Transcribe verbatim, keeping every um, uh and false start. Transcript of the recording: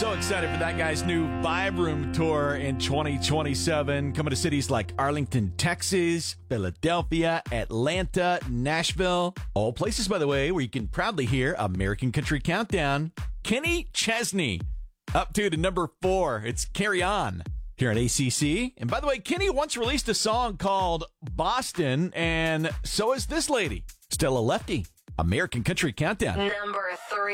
So excited for that guy's new Vibe Room tour in twenty twenty-seven, coming to cities like Arlington, Texas, Philadelphia, Atlanta, Nashville. All places, by the way, where you can proudly hear American Country Countdown. Kenny Chesney, up to to number four. It's Carry On here at A C C. And by the way, Kenny once released a song called Boston, and so is this lady, Stella Lefty. American Country Countdown. Number three.